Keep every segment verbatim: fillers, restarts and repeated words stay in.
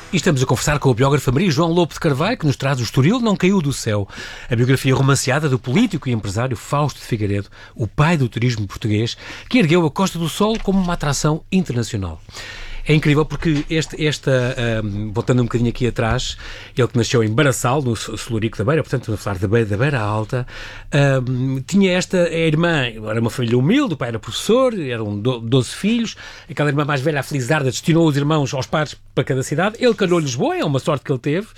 E estamos a conversar com a biógrafa Maria João Lobo de Carvalho, que nos traz O Estoril Não Caiu do Céu, a biografia romanceada do político e empresário Fausto de Figueiredo, o pai do turismo português, que ergueu a Costa do Sol como uma atração internacional. É incrível porque este, esta, um, voltando um bocadinho aqui atrás, ele que nasceu em Baraçal, no Celurico da Beira, portanto, a falar da Beira, da Beira Alta, um, tinha esta a irmã, era uma família humilde, o pai era professor, eram doze filhos, aquela irmã mais velha, a Felizarda, destinou os irmãos aos pares para cada cidade, ele calhou Lisboa, é uma sorte que ele teve,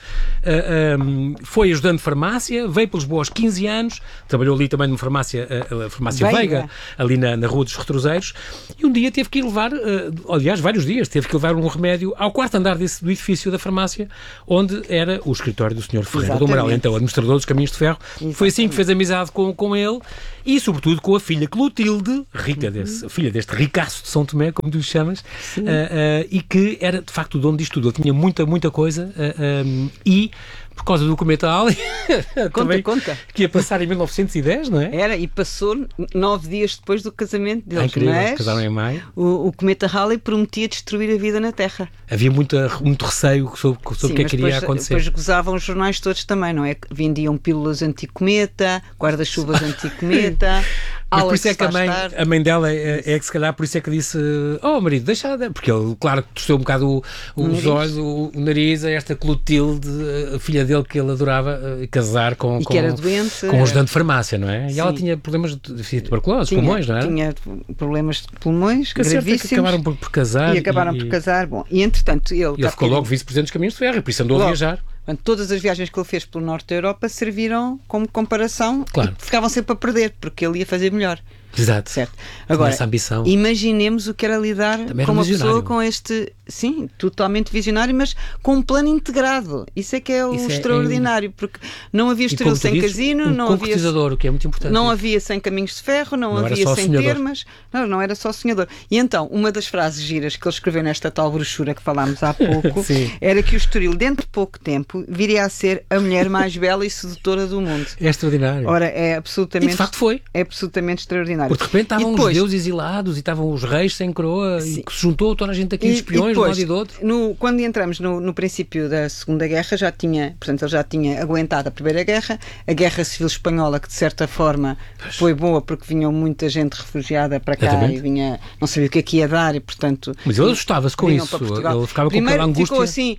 uh, um, foi ajudante de farmácia, veio para Lisboa aos quinze anos, trabalhou ali também numa farmácia, a, a farmácia Veiga, Veiga ali na, na Rua dos Retroseiros, e um dia teve que ir levar, uh, aliás, vários dias, teve que levar um remédio ao quarto andar desse, do edifício da farmácia, onde era o escritório do senhor Ferreira do Amaral, então administrador dos Caminhos de Ferro. Exatamente. Foi assim que fez amizade com, com ele e, sobretudo, com a filha Clotilde, rica uhum. desse, filha deste ricaço de São Tomé, como tu lhe chamas, uh, uh, e que era, de facto, o dono disto tudo. Ele tinha muita, muita coisa uh, um, e... por causa do cometa Halley, conta, conta. que ia passar em mil novecentos e dez, não é? Era, e passou nove dias depois do casamento deles. É incrível, mas casaram em maio. O, o cometa Halley prometia destruir a vida na Terra. Havia muita, muito receio sobre, sobre o que é que iria depois, acontecer. Depois gozavam os jornais todos também, não é? Vendiam pílulas anti-cometa, guarda-chuvas anti-cometa. Mas por isso é que a mãe, a mãe dela é, é que se calhar por isso é que disse oh marido, deixa, porque ele claro que tostou um bocado o, o, os olhos, o, o nariz a esta Clotilde, a filha dele que ele adorava uh, casar com, e com, que era doente, com um ajudante de farmácia, não é? E sim. ela tinha problemas de, de tuberculose, tinha, pulmões, não é? Tinha problemas de pulmões que gravíssimos. Que acabaram por, por casar. E acabaram e, por casar, bom, e entretanto ele... E ele ficou logo vice-presidente dos Caminhos de Ferro e por isso andou logo a viajar. Portanto, todas as viagens que ele fez pelo norte da Europa serviram como comparação, claro. E ficavam sempre a perder, porque ele ia fazer melhor. Exato. Certo. Agora, essa ambição. Imaginemos o que era lidar Também com era uma visionário. pessoa com este, sim, totalmente visionário, mas com um plano integrado. Isso é que é o Isso extraordinário, é... porque não havia Estoril sem dizes, casino, um não havia concretizador, o que é muito importante. Não havia sem caminhos de ferro, não, não havia sem sonhador. termas, não, não era só sonhador. E então, uma das frases giras que ele escreveu nesta tal brochura que falámos há pouco era que o Estoril, dentro de pouco tempo, viria a ser a mulher mais bela e sedutora do mundo. É extraordinário. Ora, é absolutamente... E de facto foi. É absolutamente extraordinário. Porque de repente estavam depois, os deuses exilados e estavam os reis sem coroa sim. e que se juntou toda a gente aqui, os espiões de um lado e do outro. No, quando entramos no, no princípio da Segunda Guerra, já tinha, portanto, ele já tinha aguentado a Primeira Guerra, a Guerra Civil Espanhola, que de certa forma pois. foi boa porque vinha muita gente refugiada para cá Exatamente. e vinha, não sabia o que é que ia dar e, portanto... Mas ele assustava-se com isso, ele ficava Primeiro, com aquela angústia... ficou assim...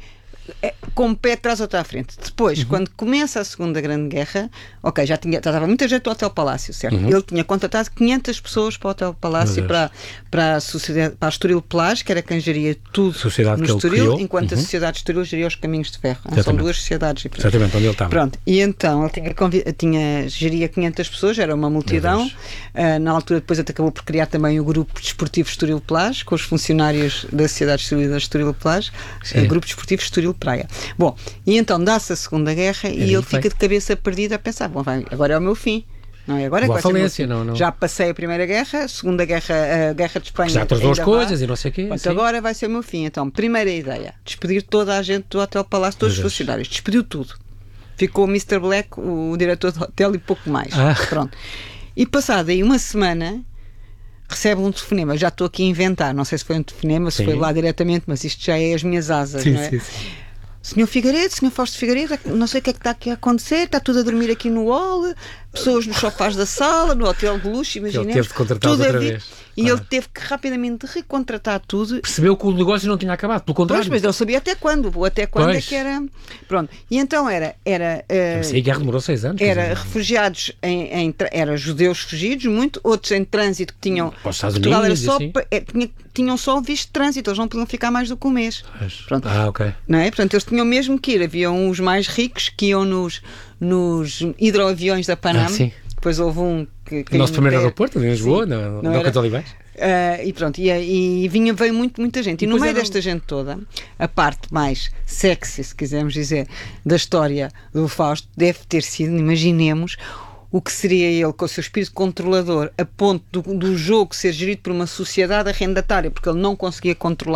com o pé atrás ou atrás à frente. Depois, uhum. quando começa a Segunda Grande Guerra, ok, já, tinha, já estava muita gente no Hotel Palácio, certo? Uhum. Ele tinha contratado quinhentas pessoas para o Hotel Palácio e para, para, a sociedade, para a Estoril Plage, que era quem geria tudo sociedade no que Estoril, criou. enquanto uhum. a Sociedade de Estoril geria os Caminhos de Ferro. São duas sociedades diferentes. Exatamente, onde ele estava. Pronto, e então ele tinha, convid... tinha geria quinhentas pessoas, era uma multidão. Uh, na altura, depois acabou por criar também o Grupo Desportivo Estoril Plage, com os funcionários da Sociedade de Estoril e da Estoril Plage, uh, Grupo Desportivo Estoril Praia. Bom, e então dá-se a Segunda Guerra e, e ele fica de cabeça perdida a pensar, bom, vai, agora é o meu fim. Não é? Agora é que falência, não, não. Já passei a Primeira Guerra, a Segunda Guerra, a Guerra de Espanha. Já atrasou as coisas vai. e não sei o quê. Portanto, agora vai ser o meu fim. Então, primeira ideia, despedir toda a gente do Hotel Palácio, todos os funcionários. Despediu tudo. Ficou o mister Black, o diretor do hotel e pouco mais. Ah. Pronto. E passado aí uma semana... recebe um telefonema, já estou aqui a inventar, não sei se foi um telefonema, se sim. foi lá diretamente, mas isto já é as minhas asas, sim, não é? Sim, sim. senhor Figueiredo, senhor Fausto Figueiredo, não sei o que é que está aqui a acontecer, está tudo a dormir aqui no hall, pessoas nos sofás da sala, no hotel de luxo, imaginemos. Ele teve de contratar outra vez. E ah. ele teve que rapidamente recontratar tudo. Percebeu que o negócio não tinha acabado, pelo contrário. Pois, mas ele sabia até quando, até quando pois. é que era... Pronto, e então era... era uh, a guerra demorou seis anos. Era dizer. refugiados, em, em, era judeus fugidos, muito, outros em trânsito que tinham... Para os Estados Portugal Unidos, era só, assim. é, tinha, tinham só visto de trânsito, eles não podiam ficar mais do que um mês. Pronto. Ah, ok. Não é? Portanto, eles tinham mesmo que ir. Havia uns mais ricos que iam nos, nos hidroaviões da Panam. Ah, sim. Depois houve um que... O nosso primeiro aeroporto, em Lisboa, na Doca dos Olivais. Uh, e pronto, e, e vinha, veio muito, muita gente. E, e no meio era... desta gente toda, a parte mais sexy, se quisermos dizer, da história do Fausto, deve ter sido, imaginemos, o que seria ele com o seu espírito controlador, a ponto do, do jogo ser gerido por uma sociedade arrendatária, porque ele não conseguia controlar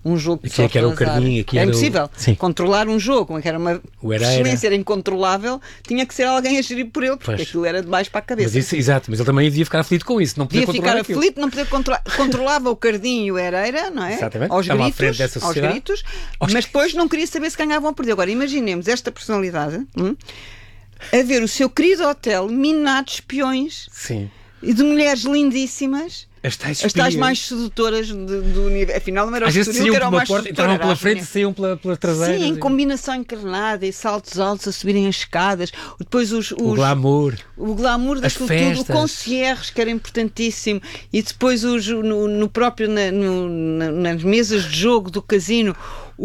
um jogo de Aqui é que era o sorte ao azar. Carninho, aqui É era o- impossível Sim. controlar um jogo, que era uma O Herrera. excelência, era incontrolável, tinha que ser alguém a gerir por ele, porque Pois. aquilo era de baixo para a cabeça. Mas isso, exato, mas ele também devia ficar aflito com isso, não podia Devia controlar ficar aquilo. aflito, não podia controlar. Controlava o Cardinho e o Herrera, não é? Exatamente. Aos Estava à gritos, frente dessa aos sociedade. gritos, Aos mas depois não queria saber se ganhavam ou perdiam. Agora, imaginemos esta personalidade hum, a ver o seu querido hotel minado de espiões Sim. e de mulheres lindíssimas. As tais, As tais espias. mais sedutoras de- do universo. Afinal, não era o Às vezes Estoril saíam que era por o uma mais porta, sedutor, entravam era pela a frente e Afinal. saíam pela, pela traseira. Sim, em combinação encarnada e saltos altos a subirem as escadas. Depois os, O os- glamour. o glamour As daquilo festas. tudo, o concierge, que era importantíssimo, e depois os, no, no próprio na- no- na- nas mesas de jogo do casino,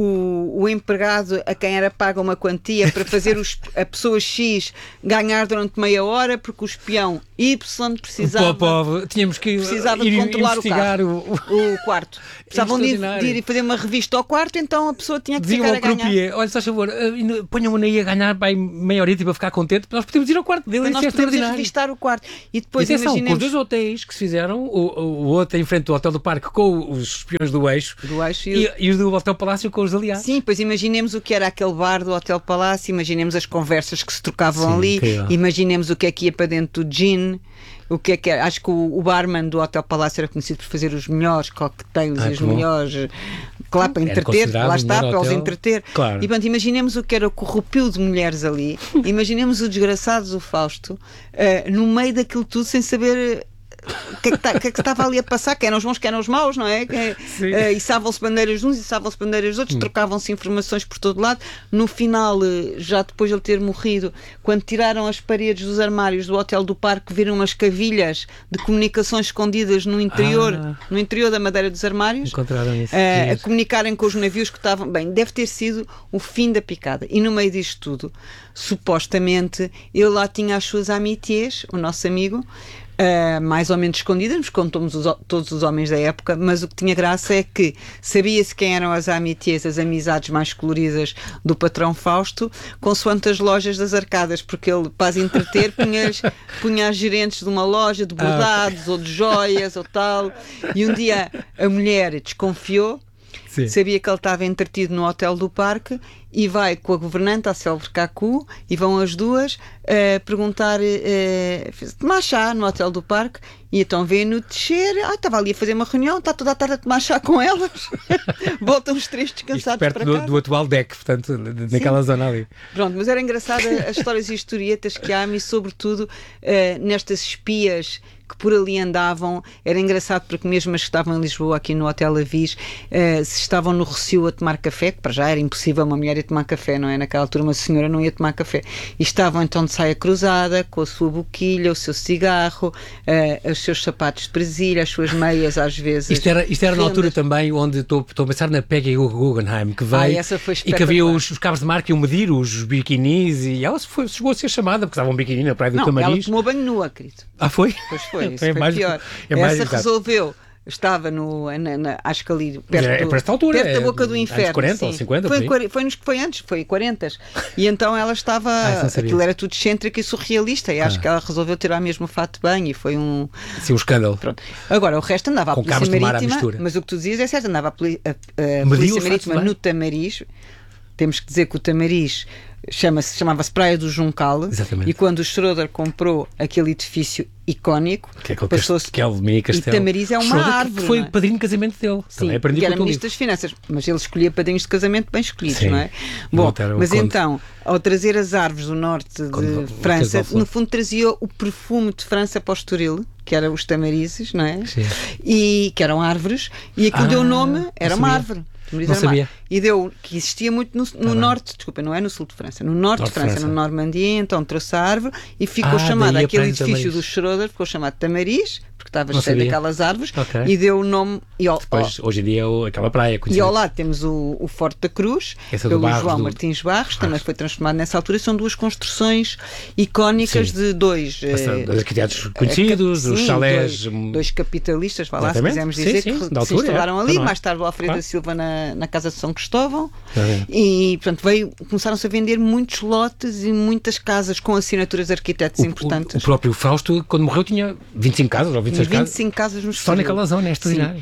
o, o empregado a quem era paga uma quantia para fazer os, a pessoa X ganhar durante meia hora, porque o espião Y precisava, O povo, tínhamos que precisava ir de controlar o investigar carro, o, o quarto. Precisavam de ir, Extraordinário. de ir e fazer uma revista ao quarto, então a pessoa tinha que Diziam ficar ao a ganhar. croupier, olha, só favor, ponham-me aí a ganhar vai meia horita para ficar contente, para nós podemos ir ao quarto dele, Então isso nós é podemos ir extraordinário. revistar o quarto. E E depois atenção, com os imaginemos dois hotéis que se fizeram, o, o outro em frente do Hotel do Parque com os espiões do Eixo do eixo e o- e, e os do Hotel Palácio com os aliados. Sim, pois imaginemos o que era aquele bar do Hotel Palácio, imaginemos as conversas que se trocavam Sim, ali, incrível. imaginemos o que é que ia para dentro do gin, o que é que era. Acho que o, o barman do Hotel Palácio era conhecido por fazer os melhores cocktails Ah, e os que bom. melhores, claro, para Era entreter, considerado lá o está, melhor para os hotel. entreter. Claro. E pronto, imaginemos o que era o corrupio de mulheres ali, imaginemos o desgraçado do Fausto, eh, no meio daquilo tudo, sem saber o que é que, tá- o que é que estava ali a passar, que eram os bons, que eram os maus, não é? Que, Sim. eh, içavam-se bandeiras de uns, içavam-se bandeiras de outros, trocavam-se informações por todo lado. No final, eh, já depois de ele ter morrido, quando tiraram as paredes dos armários do Hotel do Parque, viram umas cavilhas de comunicações escondidas no interior, Ah. no interior da madeira dos armários. Encontraram isso. eh, a Giro. comunicarem com os navios que estavam. Bem, deve ter sido o fim da picada. E no meio disto tudo, supostamente, ele lá tinha as suas amitiés, o nosso amigo. Uh, mais ou menos escondidas, como todos os, todos os homens da época, mas o que tinha graça é que sabia-se quem eram as amitiés, as amizades mais coloridas do patrão Fausto, consoante as lojas das arcadas, porque ele, para as entreter, punha, as- punha as gerentes de uma loja de bordados ou de joias ou tal, e um dia a mulher desconfiou, Sim. sabia que ele estava entretido no Hotel do Parque e vai com a governanta, a célebre Cacu, e vão as duas eh, perguntar eh, tomar chá no Hotel do Parque, e então vê-no descer, ah, estava ali a fazer uma reunião, está toda a tarde a tomar chá com elas. Voltam os três Isto descansados perto para do, casa. do atual deck, portanto, naquela zona ali. Pronto, mas era engraçado as histórias e historietas que há e sobretudo eh, nestas espias que por ali andavam. Era engraçado porque mesmo as que estavam em Lisboa, aqui no Hotel Avis, eh, se estavam no Rossio a tomar café, que para já era impossível uma mulher ir tomar café, não é? Naquela altura uma senhora não ia tomar café. E estavam então de saia cruzada, com a sua boquilha, o seu cigarro, eh, os seus sapatos de presilha, as suas meias às vezes. Isto era, isto era na rendas. altura também onde estou, estou a pensar na Peggy Guggenheim, que veio Ah, essa foi e que havia espetacular. os, os cabos de mar que iam medir os biquinis e ela se foi, chegou a ser chamada porque estava um biquini na praia do Não, ela Tamariz. tomou banho nua, querido. Ah, foi? Pois foi, isso É foi mais- pior. é mais Essa exato. resolveu. Estava no, na, na- acho que ali perto, É, é do- para esta altura, perto da é boca do anos inferno. quarenta ou sim. cinquenta, foi, por aí. quar- foi, nos, foi antes, foi quarenta. E então ela estava. Ah, isso não sabia. Aquilo era tudo excêntrico e surrealista. E acho Ah. que ela resolveu tirar mesmo o fato de banho. E foi um. Sim, um escândalo. Pronto. Agora, o resto andava a Com Polícia cabos de mar à Marítima. mistura. Mas o que tu dizias é certo, andava a, poli- a- a Mediu Polícia os fatos Marítima de banho. no Tamariz. Temos que dizer que o Tamariz chama-se, chamava-se Praia do Juncal. Exatamente. E quando o Schroeder comprou aquele edifício icónico, Que é aquele passou-se. castelo, aquele mini castelo. E Tamariz é uma Schroeder, que árvore, foi não é? padrinho de casamento dele. Sim, Também aprendi que era com o teu ministro livro. das Finanças, mas ele escolhia padrinhos de casamento bem escolhidos, Sim. não é? E Bom, Voltaire, o mas conde- então, ao trazer as árvores do norte de Conde Val- França, Valflor. no fundo trazia o perfume de França para o Estoril, que eram os tamarizes, não é? Sim. E que eram árvores, e aquilo Ah, deu nome, era não uma sabia. árvore. Tamariz Não era uma sabia. árvore. E deu, que existia muito no, no bem. norte, desculpa, não é no sul de França, no norte, Norte de França, de França. no Normandia, então trouxe a árvore e ficou Ah, chamado, daí a aquele praia de edifício Tamariz. do Schroeder ficou chamado Tamariz, porque estava Não cheio sabia. daquelas árvores, Ok. e deu o nome. E ao, Depois, hoje em dia, é o- aquela praia e conhecida. ao lado temos o, o Forte da Cruz, Essa do pelo Barros, João do- Martins Barros, também foi transformado nessa altura. São duas construções icónicas Sim. de dois Essa- eh, dos arquitetos conhecidos, sim, os chalés. dois, dois capitalistas, vá lá, se Exatamente. quisermos Sim, dizer, sim, que da se altura, instalaram é. ali. Então não é. Mais tarde o Alfredo Claro. da Silva na, na Casa de São Cristóvão. Exatamente. E, portanto, veio, começaram-se a vender muitos lotes e muitas casas com assinaturas de arquitetos O, importantes. o, o próprio Fausto, quando morreu, tinha vinte e cinco casas ou vinte e Tinha seis vinte e casas. cinco casas no Só Estoril. naquela zona, é extraordinário. Sim.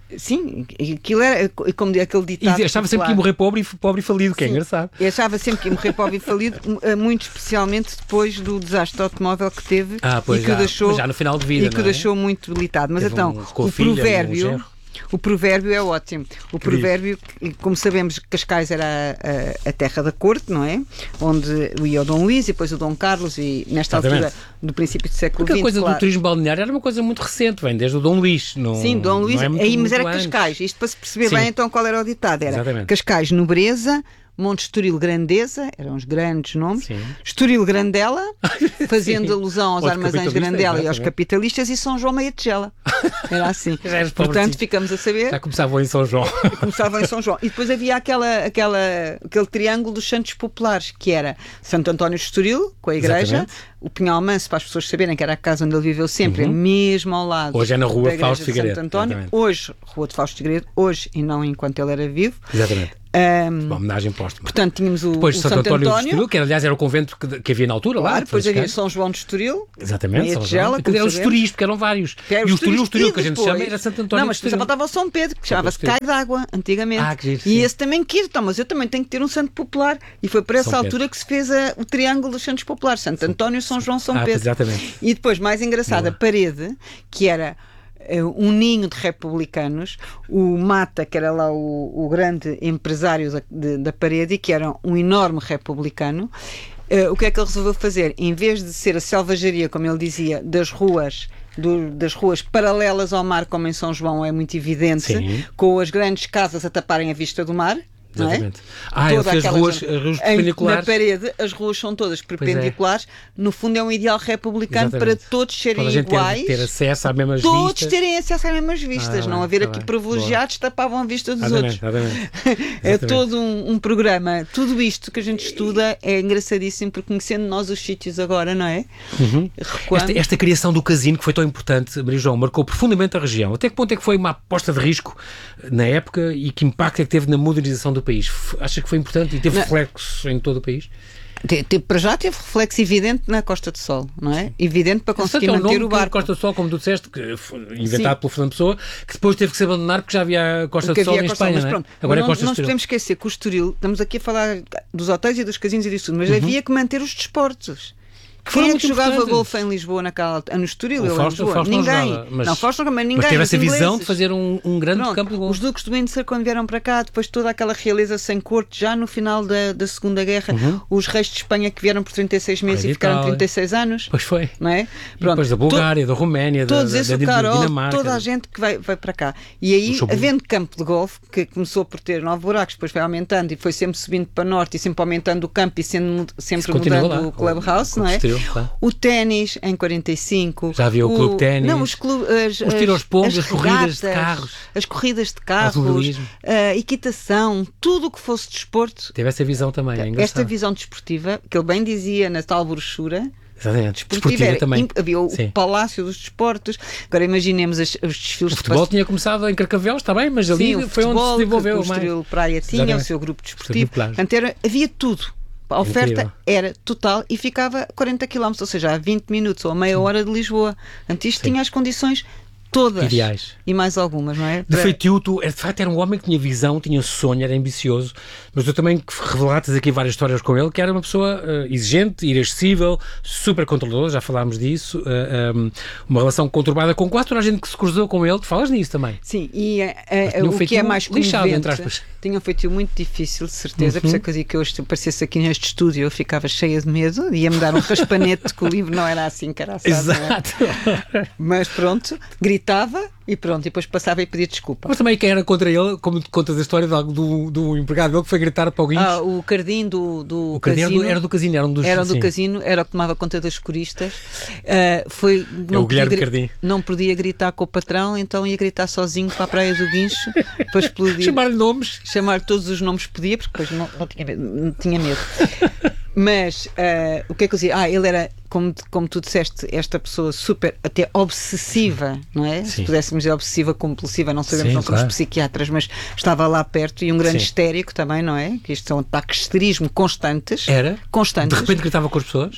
Sim, aquilo era, como de aquele ditado. E achava sempre que ia morrer pobre e, pobre e falido, que é Sim, engraçado. E achava sempre que ia morrer pobre e falido, muito especialmente depois do desastre automóvel que teve ah, pois e que já, o deixou, já no final de vida, e que não o é? deixou muito debilitado. Mas teve então, um, o filha, provérbio. Um O provérbio é ótimo. O provérbio, como sabemos, Cascais era a, a, a terra da corte, não é? Onde ia o Dom Luís e depois o Dom Carlos, e nesta Exatamente. altura do princípio do século Porque vinte. a coisa claro. do turismo balneário era uma coisa muito recente, vem desde o Dom Luís. Não, Sim, Dom Luís, não é muito, aí, mas muito era antes. Cascais. Isto para se perceber Sim. bem então qual era o ditado. Era Exatamente. Cascais, nobreza. Monte Estoril, grandeza, eram os grandes nomes. Sim. Estoril, Grandela, fazendo Sim. aos aos Aos armazéns Grandela e aos exatamente. capitalistas, e São João Meia Tigela. Era assim. Já eras Portanto, pobrecinho. ficamos a saber. Já começavam em São João. Começavam em São João. E depois havia aquela, aquela, aquele triângulo dos santos populares, que era Santo António de Estoril, com a igreja, Exatamente. o Pinhal Manso, para as pessoas saberem que era a casa onde ele viveu sempre, Uhum. mesmo ao lado Hoje é na rua da igreja Fausto de Figueiredo. Santo António. Exatamente. Hoje, Rua de Fausto Figueiredo, hoje e não enquanto ele era vivo. Exatamente. Um, Uma homenagem póstuma. portanto, tínhamos o, Depois o de Santo, Santo António, António, de Estoril, que aliás era o convento que, que havia na altura, claro, lá. depois havia franciscano. São João de Estoril, Exatamente, Meia São Tigela, João. como Aquilo era os sabemos. Estoril, porque eram vários. Que era E o os Estoril, o Estoril e que a gente depois- chama era Santo António Não, mas de depois Estoril. faltava o São Pedro, que chamava-se Estoril. Cai d'Água, antigamente. Ah, que giro, e sim. esse também quis, então, mas eu também tenho que ter um santo popular. E foi por essa São altura Pedro. que se fez a- o triângulo dos santos populares, Santo António, São João, São Ah, Pedro. exatamente. E depois, mais engraçado, a parede, que era eh, um ninho de republicanos, o Mata, que era lá o, o grande empresário da, de- da parede, e que era um enorme republicano, eh, o que é que ele resolveu fazer? Em vez de ser a selvageria, como ele dizia, das ruas do- das ruas paralelas ao mar, como em São João é muito evidente, Sim. com as grandes casas a taparem a vista do mar, não é? Exatamente. Ah, ele Toda fez aquela ruas, zona- ruas em- perpendiculares. Na parede, as ruas são todas perpendiculares. No fundo, é um ideal republicano Exatamente. para todos serem Toda a gente ter- iguais. ter acesso às mesmas Todos vistas. terem acesso às mesmas vistas, Ah, não haver tá aqui bem. privilegiados que tapavam a vista dos Exatamente, outros. exatamente. É Exatamente. todo um, um programa. Tudo isto que a gente estuda é engraçadíssimo, porque conhecendo nós os sítios agora, não é? Uhum. Recuando. Esta, esta criação do casino que foi tão importante, Maria João, marcou profundamente a região. Até que ponto é que foi uma aposta de risco na época e que impacto é que teve na modernização do país? F- Achas que foi importante e teve Não. reflexos em todo o país? Te- te- Para já teve reflexo evidente na Costa do Sol, não é? Evidente para conseguir Portanto, é um manter nome o que barco. Costa do Sol, como tu disseste, que foi inventado Sim. pelo Fernando Pessoa, que depois teve que se abandonar porque já havia a Costa Porque do Sol havia em a Costa do Espanha, Sol, não é? mas pronto. Agora Mas é não, Costa do não nos Estoril. podemos esquecer que o Estoril, estamos aqui a falar dos hotéis e dos casinos e disso tudo, mas havia que manter os desportos. Que foram Quem é que muito jogava importantes. golfe em Lisboa naquela altura? No Estoril, O eu em Fausto- o Lisboa. Fausto não Ninguém. jogava, mas- não, Fausto não, mas ninguém. Mas teve os essa visão ingleses. de fazer um, um grande Pronto, campo de golfe. os duques do Windsor, quando vieram para cá, depois toda aquela realeza sem corte, já no final da, da Segunda Guerra, os reis de Espanha que vieram por trinta e seis meses Rei e de ficaram Itália. trinta e seis anos, Pois foi. não é? E depois da To- Bulgária, da Roménia, da, Todos da, esses, da, o da Carol, Dinamarca. toda a gente que vai, vai para cá. E aí, Luxemburgo. havendo campo de golfe, que começou por ter nove buracos, depois foi aumentando e foi sempre subindo para norte e sempre aumentando o campo e sendo, sempre Isso continua mudando lá, o clubhouse, o não é? Estoril, claro. O ténis em quarenta e cinco. Já havia o clube de ténis. Não, os clubes, as, Os tiros aos pombos, as corridas de regatas, carros. As corridas de carros, Automobilismo. a equitação, tudo o que fosse desporto. Teve essa visão também, é Esta engraçado. visão desportiva, que ele bem dizia na tal brochura, Exatamente. desportiva, Desportiva era também. imp- havia o Sim. Palácio dos Desportos. Agora imaginemos as- os desfiles O de futebol passe- tinha começado em Carcavelos, está bem, mas ali Sim, o foi onde futebol, se desenvolveu que o mais. Estoril Praia tinha, Exatamente. o seu grupo desportivo. Estoril Plage. Portanto, era, havia tudo. A oferta Incrível. era total e ficava a quarenta quilómetros, ou seja, a vinte minutos ou a meia hora de Lisboa. Portanto, isto Sim. tinha as condições todas. Ideais. E mais algumas, não é? De Para- feitio, tu, de facto, era um homem que tinha visão, tinha sonho, era ambicioso, mas tu também revelaste aqui várias histórias com ele, que era uma pessoa uh, exigente, irascível, super controladora, já falámos disso, uh, um, uma relação conturbada com quase toda a gente que se cruzou com ele. Tu falas nisso também. Sim, e eh, Mas tinha um o que é feitio mais lixado, comovente, entre aspas. tinha um feitio muito difícil, de certeza, Uhum. por isso é que eu digo que hoje se eu aparecesse aqui neste estúdio eu ficava cheia de medo, ia-me dar um raspanete que o livro não era assim, caraçado, não é? Exato. Mas pronto, gritava e pronto, e depois passava e pedia desculpa. Mas também quem era contra ele, como tu contas a história do, do, do empregado dele que foi gritar para o guincho. Ah, o Cardim do, do o Cardim era casino, do, era do casino, era um dos... era do sim. casino, era o que tomava conta das coristas. Ah, foi, não o Guilherme podia, Cardim. não podia gritar com o patrão, então ia gritar sozinho para a praia do Guincho para explodir. Chamar-lhe nomes. Chamar todos os nomes que podia, porque depois não, não tinha medo. Não tinha medo. Mas uh, o que é que eu dizia? Ah, ele era, como, como tu disseste, esta pessoa super, até obsessiva, não é? Sim. Se pudéssemos dizer obsessiva compulsiva, não sabemos, Sim, não somos claro. psiquiatras, mas estava lá perto e um grande Sim. histérico também, não é? Que isto são ataques de histerismo constantes. Era? De Constantes. repente gritava com as pessoas?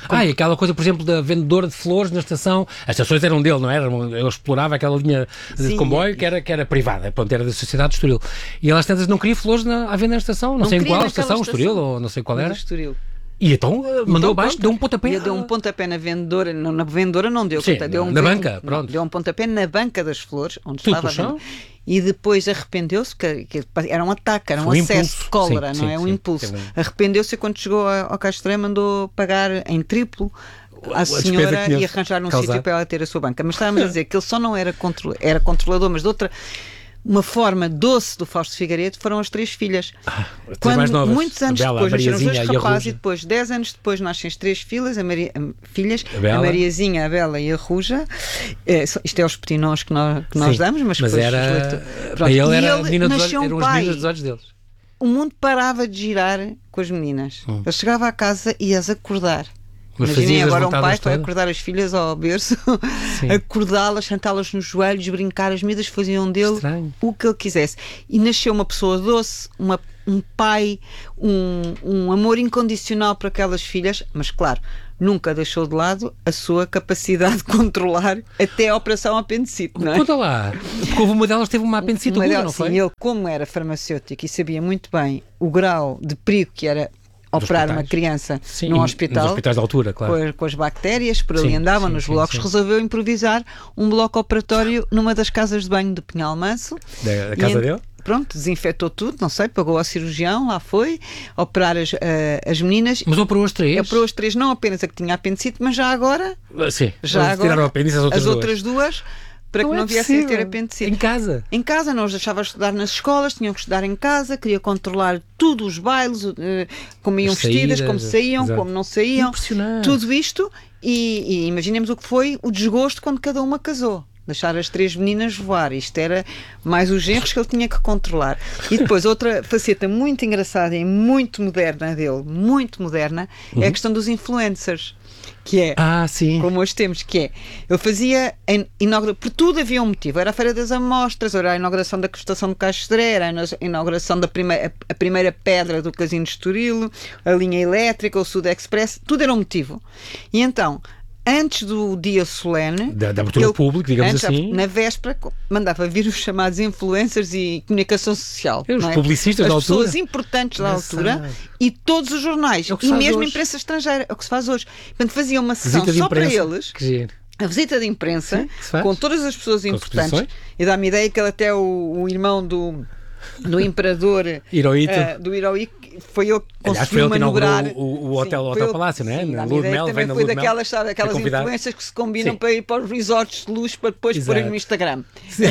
Ah, e aquela coisa, por exemplo, da vendedora de flores na estação, as estações eram dele, não era? Ele explorava aquela linha de Sim, comboio que era, que era privada, pronto, era da Sociedade de Estoril. E elas tantas não queria flores na, à venda na estação, não, não sei em qual estação, Estoril, ou não sei qual era. Estoril. E então mandou então, abaixo, deu um pontapé. E deu um pontapé na vendedora, não, na vendedora não deu, Sim, deu um, na banca, um, pronto. Deu um pontapé na banca das flores, onde Tudo estava a e depois arrependeu-se, que, que era um ataque, era um Foi acesso impulso. de cólera, sim, não sim, é? Um sim, impulso. sim. Arrependeu-se e quando chegou ao Castro mandou pagar em triplo à senhora e arranjar um sítio para ela ter a sua banca. Mas estávamos a dizer que ele só não era, contro era controlador, mas de outra... Uma forma doce do Fausto Figueiredo foram as três filhas. Ah, Quando, mais novas. Muitos anos a Bela, depois, nasceram os dois rapazes e, e depois, dez anos depois, nascem as três filhas, a Maria, a, filhas, a, a Mariazinha, a Bela e a Ruja. É, isto é os petinós que nós, que nós damos, mas, mas depois... era... Para ele, e era ele menina dos nasceu olhos, eram um os pai. meninos dos olhos deles. O mundo parava de girar com as meninas. Hum. Ele chegava à casa e as acordar. Mas imaginem agora um pai que vai acordar as filhas ao berço, acordá-las, sentá-las nos joelhos, brincar, as miúdas faziam dele Estranho. o que ele quisesse. E nasceu uma pessoa doce, uma, um pai, um, um amor incondicional para aquelas filhas, mas claro, nunca deixou de lado a sua capacidade de controlar até a operação apendicite, não é? Conta lá, porque houve uma delas teve uma apendicite aguda, não foi? Sim, ele, como era farmacêutico e sabia muito bem o grau de perigo que era operar uma criança sim, num hospital, nos hospitais de altura, claro. com, com as bactérias, por ali sim, andavam sim, nos sim, blocos, sim. resolveu improvisar um bloco operatório numa das casas de banho de Pinhal Manso. Da, da casa dele? Pronto, desinfetou tudo, não sei, pagou ao cirurgião, lá foi, operar as, uh, as meninas. Mas operou as três? Operou as três, não apenas a que tinha apendicite, mas já agora... Sim, já agora, tiraram o apêndice as outras as duas. outras duas para não que é não viessem possível. a ter apendicite. Em casa? Em casa, não os deixava estudar nas escolas, tinham que estudar em casa, queria controlar tudo, os bailes, uh, como iam as vestidas, saídas, como saíam, exato. como não saíam. Impressionante. Tudo isto, e, e imaginemos o que foi o desgosto quando cada uma casou. Deixar as três meninas voar. Isto era mais os genros que ele tinha que controlar. E depois, outra faceta muito engraçada e muito moderna dele, muito moderna, uhum. é a questão dos influencers. Que é, ah, sim. como hoje temos, que é, ele fazia, inaugura, por tudo havia um motivo, era a Feira das Amostras, era a inauguração da estação do Castré, era a inauguração da primeira, a primeira pedra do Casino de Estoril, a linha elétrica, o Sud Express, tudo era um motivo. E então, antes do dia solene, da, da abertura ao público, digamos antes, assim, na véspera, mandava vir os chamados influencers e comunicação social. Os não é? publicistas As da altura. As pessoas importantes da altura sabe. E todos os jornais. É e mesmo a hoje. imprensa estrangeira. É o que se faz hoje. Portanto, fazia uma sessão Visita só para imprensa. eles. Que giro. A visita de imprensa, Sim, com todas as pessoas com importantes. E dá-me ideia que ele até o, o irmão do, do imperador Hirohito. Uh, do Hirohito foi eu que Aliás, conseguiu foi ele manobrar o, o, o hotel, sim, o hotel Palácio, não é? Sim, na Lua de Mel, também vem foi na daquelas, sabe, aquelas influências que se combinam sim. para ir para os resorts de luxo para depois Exato. porem no Instagram.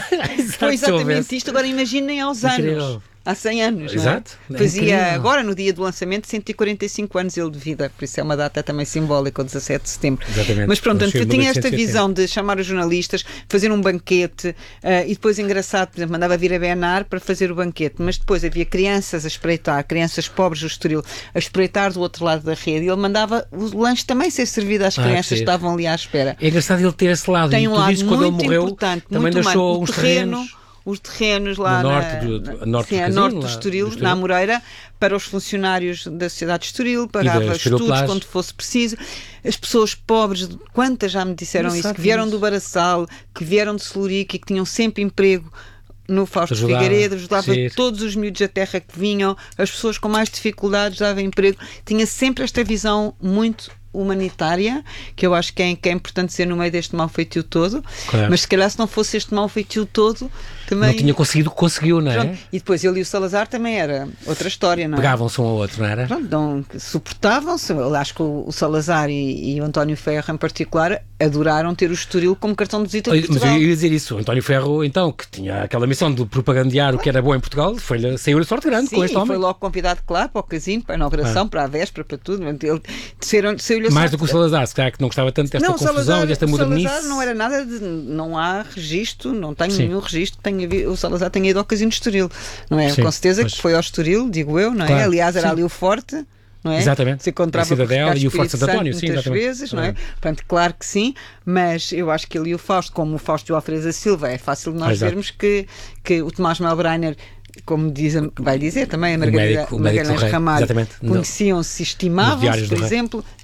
Foi exatamente isto. Agora imaginem aos Incrível. anos. Há cem anos, Exato. Não é? Fazia é agora, no dia do lançamento, cento e quarenta e cinco anos ele de vida, por isso é uma data também simbólica, o dezassete de setembro. Exatamente. Mas pronto, eu tinha esta visão de chamar os jornalistas, fazer um banquete, uh, e depois, engraçado, por exemplo, mandava vir a Benar para fazer o banquete, mas depois havia crianças a espreitar, crianças pobres do Estoril, a espreitar do outro lado da rede, e ele mandava o lanche também ser servido às crianças ah, que estavam ali à espera. É engraçado ele ter esse lado. Tem um lado muito quando ele morreu, importante, também muito deixou humano. uns O terreno, terrenos. Os terrenos lá no norte na, do, na, norte sim, do, a casino, norte do lá, Estoril, do Estoril, na Moreira, para os funcionários da sociedade de Estoril, pagava estudos Plage. quando fosse preciso. As pessoas pobres, quantas já me disseram Não isso, que vieram isso. do Baraçal, que vieram de Celurico e que tinham sempre emprego no Fausto ajudava, Figueiredo, ajudava sim. todos os miúdos da terra que vinham, as pessoas com mais dificuldades, dava emprego. Tinha sempre esta visão muito humanitária, que eu acho que é, que é importante ser no meio deste mau feitio todo, claro. Mas se calhar se não fosse este mau feitio todo, também... Não tinha conseguido, conseguiu, não é? Pronto. E depois ele e o Salazar também era outra história, não é? Pegavam-se um ao outro, não era? Pronto, não, suportavam-se. Eu acho que o, o Salazar e, e o António Ferro em particular adoraram ter o Estoril como cartão de visita de Mas Portugal. eu ia dizer isso, o António Ferro, então, que tinha aquela missão de propagandear o que era bom em Portugal, foi, saiu-lhe sorte grande. Sim, com este homem. Foi logo convidado, claro, para o casino, para a inauguração, ah. para a véspera, para tudo. Ele, saiu-lhe Mais do que o Salazar, se calhar que não gostava tanto desta não, confusão Salazar, e desta modernice. O Salazar não era nada de... Não há registro, não tenho Sim. nenhum registro. Tenho, o Salazar tenha ido ao casino de Estoril, não é? Sim, com certeza mas... que foi ao Estoril, digo eu, não é? Claro, Aliás, era sim. ali o Forte. Não é? Exatamente. Se encontrava a Cidadela e o Forte Santo António, sim, muitas exatamente. vezes, não é? Portanto, claro que sim, mas eu acho que ele e o Fausto, como o Fausto e o Alfredo da Silva, é fácil de nós Exato. vermos que, que o Tomás Melbreiner, como diz, vai dizer também, a Margarida Magalhães Ramalho, conheciam-se e estimavam-se, por exemplo.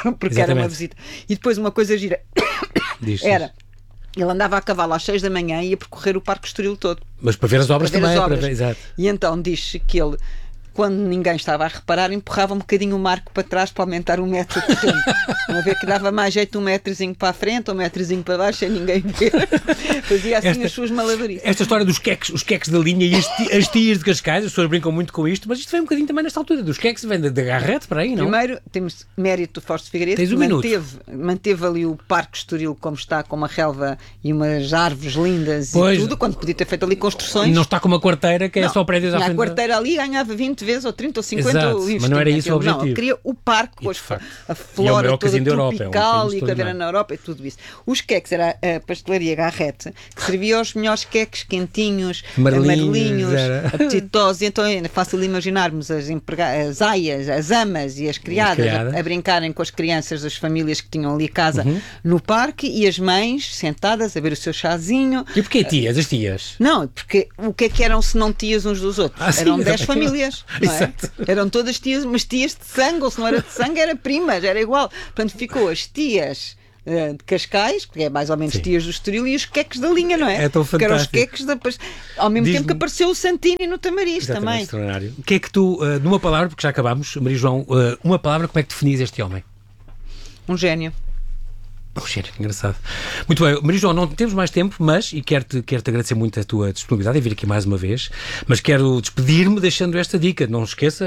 porque Exatamente. era uma visita. E depois uma coisa gira Diz, era, diz. ele andava a cavalo às seis da manhã e ia percorrer o Parque Estoril todo. Mas para ver as obras Para ver também. as obras. Para ver, exato. E então diz-se que ele, quando ninguém estava a reparar, empurrava um bocadinho o marco para trás para aumentar um metro de terreno. Uma vez que dava mais jeito um metrozinho para a frente, um metrozinho para baixo, sem ninguém ver. Fazia assim Esta- as suas malabaristas. Esta história dos queques, os queques da linha e as, ti- as tias de Cascais, as pessoas brincam muito com isto, mas isto vem um bocadinho também nesta altura. Dos queques vem da, da Garrete para aí, não? Primeiro, temos mérito do Fausto Figueiredo, Tens que um minuto. manteve, manteve ali o Parque Estoril como está, com uma relva e umas árvores lindas Pois. e tudo, quando podia ter feito ali construções. Não está com uma quarteira que é Não, só prédios à tinha frente. a quarteira ali ganhava vinte vezes, ou trinta, ou cinquenta Exato, o mas investimento. não era esse o Ele- Não, objetivo. ele queria o parque, E, com de as- facto. a E é o flora maior toda casino da Europa, é um tropical país e todo, que havia não é? na Europa e tudo isso. Os queques era a pastelaria Garrete, que servia os melhores queques quentinhos, Amarelinhos, amarelinhos, era. apetitosos. Então é fácil imaginarmos as, emprega- as aias, as amas e as criadas, criadas. a, a brincarem com as crianças das famílias que tinham ali casa Uhum. no parque, e as mães sentadas a ver o seu chazinho. E porquê tias? As tias? Não, porque o que é que eram se não tias uns dos outros? Ah, sim, eram dez exatamente. famílias, não é? Exato. Eram todas tias, mas tias de sangue, ou se não era de sangue, era primas, era igual. Portanto, ficou as tias eh, de Cascais, que é mais ou menos Sim. tias do Estoril, e os queques da linha, não é? É tão Que eram os fantástico. queques da... Ao mesmo Diz-me- tempo que apareceu o Santini no Tamariz Exatamente, também. extraordinário. O que é que tu, uh, numa palavra, porque já acabámos, Maria João, uh, uma palavra, como é que definias este homem? Um gênio. Oh, cheiro, que engraçado. Muito bem, Maria João, não temos mais tempo, mas, e quero-te quero-te agradecer muito a tua disponibilidade em vir aqui mais uma vez, mas quero despedir-me deixando esta dica. Não esqueça,